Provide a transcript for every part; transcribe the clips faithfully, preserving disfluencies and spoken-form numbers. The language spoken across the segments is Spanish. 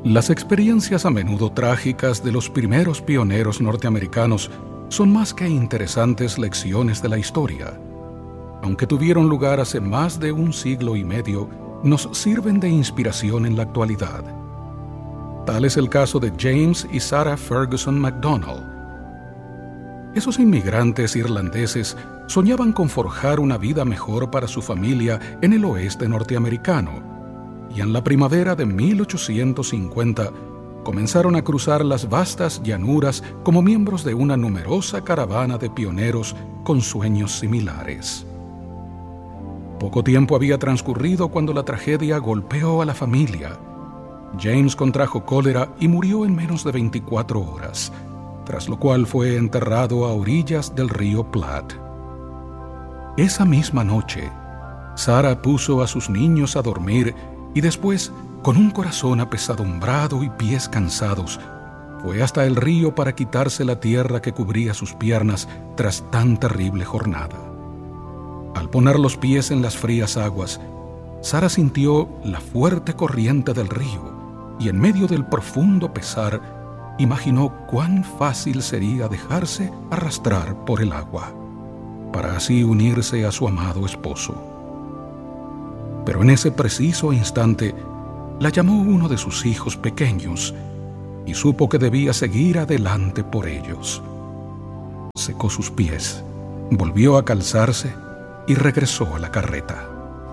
Las experiencias a menudo trágicas de los primeros pioneros norteamericanos son más que interesantes lecciones de la historia. Aunque tuvieron lugar hace más de un siglo y medio, nos sirven de inspiración en la actualidad. Tal es el caso de James y Sarah Ferguson McDonald. Esos inmigrantes irlandeses soñaban con forjar una vida mejor para su familia en el oeste norteamericano, y en la primavera de mil ochocientos cincuenta comenzaron a cruzar las vastas llanuras como miembros de una numerosa caravana de pioneros con sueños similares. Poco tiempo había transcurrido cuando la tragedia golpeó a la familia. James contrajo cólera y murió en menos de veinticuatro horas, tras lo cual fue enterrado a orillas del río Platte. Esa misma noche, Sarah puso a sus niños a dormir y después, con un corazón apesadumbrado y pies cansados, fue hasta el río para quitarse la tierra que cubría sus piernas tras tan terrible jornada. Al poner los pies en las frías aguas, Sarah sintió la fuerte corriente del río y en medio del profundo pesar, imaginó cuán fácil sería dejarse arrastrar por el agua, para así unirse a su amado esposo. Pero en ese preciso instante, la llamó uno de sus hijos pequeños y supo que debía seguir adelante por ellos. Secó sus pies, volvió a calzarse y regresó a la carreta.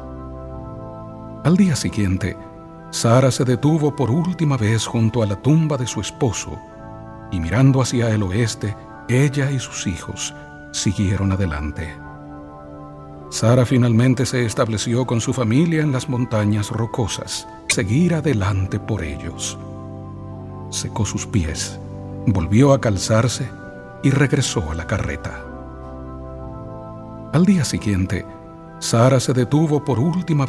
Al día siguiente, Sarah se detuvo por última vez junto a la tumba de su esposo y mirando hacia el oeste, ella y sus hijos siguieron adelante. Sarah finalmente se estableció con su familia en las montañas rocosas, seguir adelante por ellos. Secó sus pies, volvió a calzarse y regresó a la carreta. Al día siguiente, Sarah se detuvo por última vez